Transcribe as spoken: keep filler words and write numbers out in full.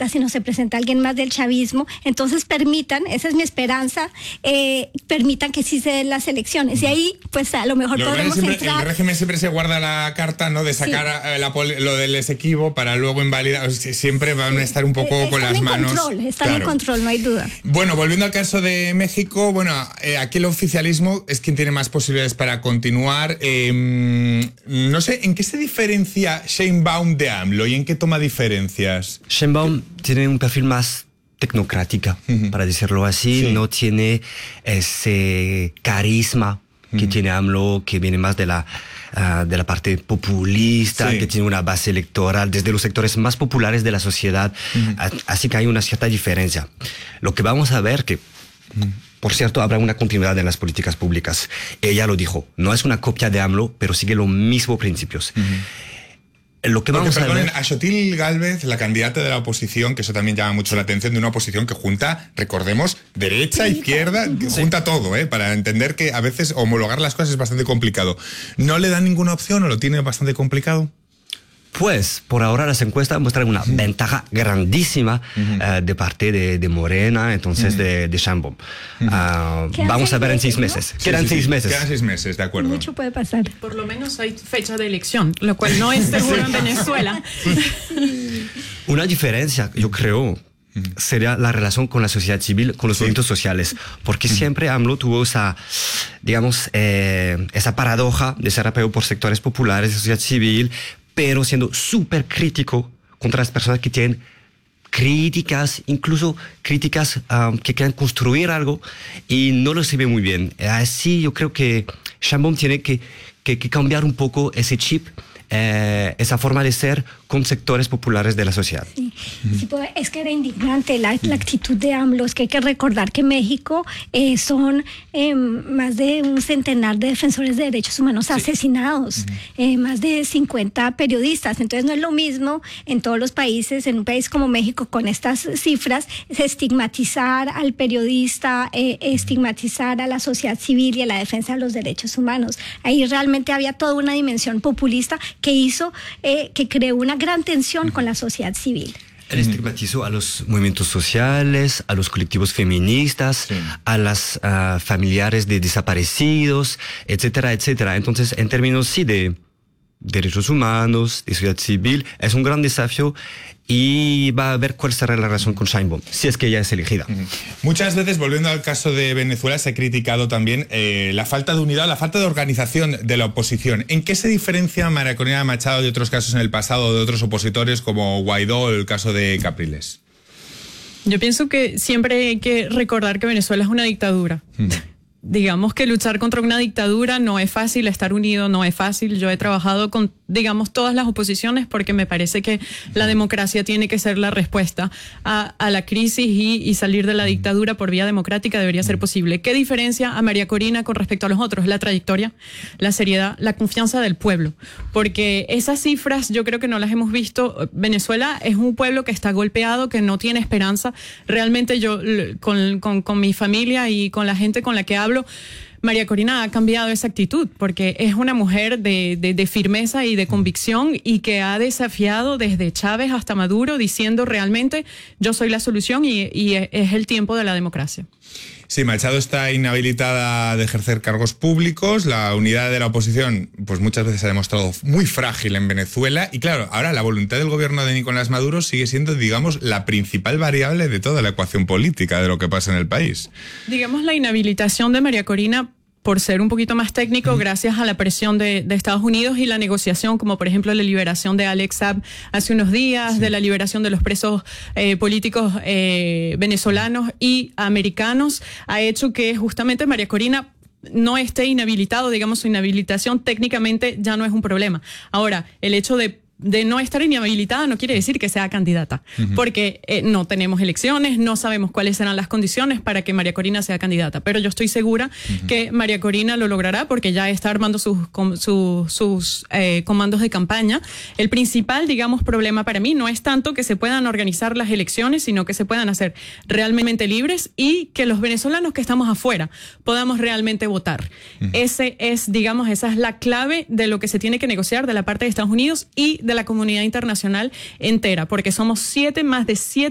presenta, sino se presenta alguien más del chavismo. Entonces permitan, esa es mi esperanza, eh, permitan que sí se den las elecciones. Y ahí, pues a lo mejor lo podremos siempre, entrar. El régimen siempre se guarda la carta, ¿no?, de sacar sí. la, lo del Esequibo para luego invalidar. Siempre van a estar un poco están con las en manos. Control, están claro. en control, no hay duda. Bueno, volviendo al caso de México, bueno, eh, aquí el oficialismo es quien tiene más posibilidades para continuar. Eh, no sé, ¿en qué se diferencia Sheinbaum de AMLO y en qué toma diferencias? Sheinbaum tiene un perfil más tecnocrática, uh-huh. para decirlo así, sí. no tiene ese carisma uh-huh. que tiene AMLO, que viene más de la, uh, de la parte populista, sí. que tiene una base electoral desde los sectores más populares de la sociedad, uh-huh. así que hay una cierta diferencia. Lo que vamos a ver que, uh-huh. por cierto, habrá una continuidad en las políticas públicas. Ella lo dijo, no es una copia de AMLO, pero sigue los mismos principios. Uh-huh. Lo que vamos Porque, perdonen, a ver... a Xochitl Gálvez, la candidata de la oposición, que eso también llama mucho la atención, de una oposición que junta, recordemos, derecha, sí, izquierda, que sí. junta todo, ¿eh? Para entender que a veces homologar las cosas es bastante complicado. ¿No le dan ninguna opción o lo tiene bastante complicado? Pues, por ahora las encuestas muestran una uh-huh. ventaja grandísima uh-huh. uh, de parte de, de Morena, entonces uh-huh. de, de Sheinbaum. Uh-huh. Uh, vamos a ver en seis meses. ¿no? Quedan sí, sí, seis sí. meses. Quedan seis meses, de acuerdo. Mucho puede pasar. Por lo menos hay fecha de elección, lo cual no es seguro en Venezuela. Una diferencia, yo creo, sería la relación con la sociedad civil, con los sí. movimientos sociales, porque uh-huh. siempre AMLO tuvo esa, digamos, eh, esa paradoja de ser apoyado por sectores populares de sociedad civil, pero siendo súper crítico contra las personas que tienen críticas, incluso críticas um, que quieren construir algo y no lo se ve muy bien. Así yo creo que Sheinbaum tiene que, que, que cambiar un poco ese chip, eh, esa forma de ser con sectores populares de la sociedad. Sí, uh-huh. sí pues, es que era indignante la, la actitud de AMLO. Es que hay que recordar que México eh, son eh, más de un centenar de defensores de derechos humanos sí. asesinados, uh-huh. eh, más de cincuenta periodistas. Entonces no es lo mismo en todos los países, en un país como México con estas cifras, estigmatizar al periodista, eh, estigmatizar a la sociedad civil y a la defensa de los derechos humanos. Ahí realmente había toda una dimensión populista que hizo, eh, que creó una gran tensión con la sociedad civil. Él estigmatizó a los movimientos sociales, a los colectivos feministas, sí. a las uh, familiares de desaparecidos, etcétera, etcétera. Entonces, en términos sí de derechos humanos, de sociedad civil, es un gran desafío y va a ver cuál será la relación con Sheinbaum, si es que ella es elegida. Uh-huh. Muchas veces, volviendo al caso de Venezuela, se ha criticado también eh, la falta de unidad, la falta de organización de la oposición. ¿En qué se diferencia María Corina Machado de otros casos en el pasado, de otros opositores como Guaidó o el caso de Capriles? Yo pienso que siempre hay que recordar que Venezuela es una dictadura. Uh-huh. Digamos que luchar contra una dictadura no es fácil, estar unido no es fácil. Yo he trabajado con, digamos, todas las oposiciones porque me parece que la democracia tiene que ser la respuesta a, a la crisis y, y salir de la dictadura por vía democrática debería ser posible. ¿Qué diferencia a María Corina con respecto a los otros? La trayectoria, la seriedad, la confianza del pueblo. Porque esas cifras yo creo que no las hemos visto. Venezuela es un pueblo que está golpeado, que no tiene esperanza. Realmente yo, con, con, con mi familia y con la gente con la que hablo, María Corina ha cambiado esa actitud porque es una mujer de, de, de firmeza y de convicción y que ha desafiado desde Chávez hasta Maduro diciendo realmente yo soy la solución y, y es el tiempo de la democracia. Sí, Machado está inhabilitada de ejercer cargos públicos, la unidad de la oposición pues muchas veces se ha demostrado muy frágil en Venezuela y claro, ahora la voluntad del gobierno de Nicolás Maduro sigue siendo, digamos, la principal variable de toda la ecuación política de lo que pasa en el país. Digamos, la inhabilitación de María Corina, por ser un poquito más técnico, gracias a la presión de, de Estados Unidos y la negociación, como por ejemplo la liberación de Alex Saab hace unos días, sí. de la liberación de los presos eh, políticos eh, venezolanos y americanos, ha hecho que justamente María Corina no esté inhabilitado, digamos, su inhabilitación técnicamente ya no es un problema. Ahora, el hecho de de no estar inhabilitada no quiere decir que sea candidata, uh-huh. porque eh, no tenemos elecciones, no sabemos cuáles serán las condiciones para que María Corina sea candidata, pero yo estoy segura uh-huh. que María Corina lo logrará porque ya está armando sus, com, su, sus eh, comandos de campaña. El principal, digamos, problema para mí no es tanto que se puedan organizar las elecciones, sino que se puedan hacer realmente libres y que los venezolanos que estamos afuera podamos realmente votar. Uh-huh. Ese es, digamos, esa es la clave de lo que se tiene que negociar de la parte de Estados Unidos y de la comunidad internacional entera, porque somos siete, más de siete